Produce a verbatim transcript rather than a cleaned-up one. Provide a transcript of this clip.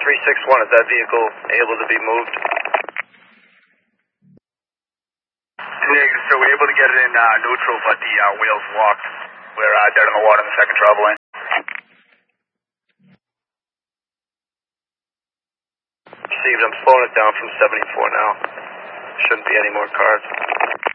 three six one, is that vehicle able to be moved? Negative, so we're able to get it in uh, neutral, but the uh, wheels walked. We're uh, dead in the water in the second travel lane. Received, I'm slowing it down from seventy-four now. Shouldn't be any more cars.